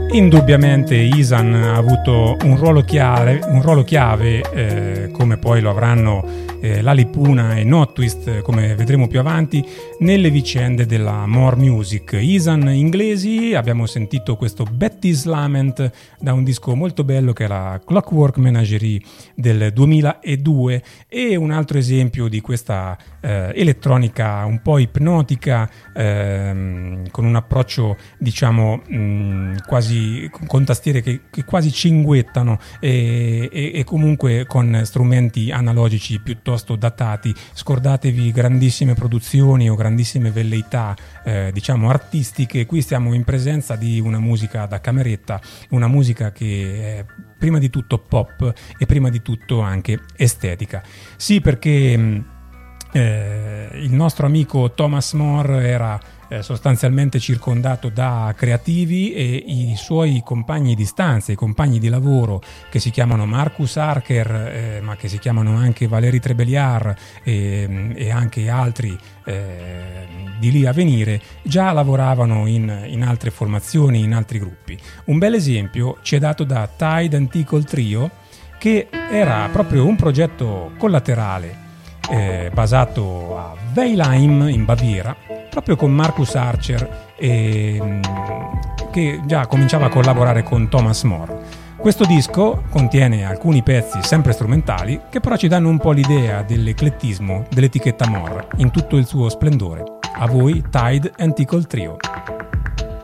Indubbiamente Ihsahn ha avuto un ruolo chiave, come poi lo avranno Lali Puna e Notwist, come vedremo più avanti, nelle vicende della more music. Ihsahn inglesi, abbiamo sentito questo Betty's Lament da un disco molto bello che è la Clockwork Menagerie del 2002, e un altro esempio di questa elettronica un po' ipnotica, con un approccio diciamo quasi con tastiere che quasi cinguettano e comunque con strumenti analogici piuttosto datati. Scordatevi grandissime produzioni o grandissime velleità diciamo artistiche. Qui stiamo in presenza di una musica da cameretta, una musica che è prima di tutto pop e prima di tutto anche estetica. Sì, perché il nostro amico Thomas More era sostanzialmente circondato da creativi, e i suoi compagni di stanza, i compagni di lavoro, che si chiamano Marcus Archer, ma che si chiamano anche Valérie Trébéliard e anche altri di lì a venire, già lavoravano in altre formazioni, in altri gruppi. Un bel esempio ci è dato da Tide and Tickle Trio, che era proprio un progetto collaterale basato a Weilheim in Baviera, proprio con Marcus Archer, che già cominciava a collaborare con Thomas More. Questo disco contiene alcuni pezzi sempre strumentali che però ci danno un po' l'idea dell'eclettismo dell'etichetta More in tutto il suo splendore. A voi Tide and Tickle Trio.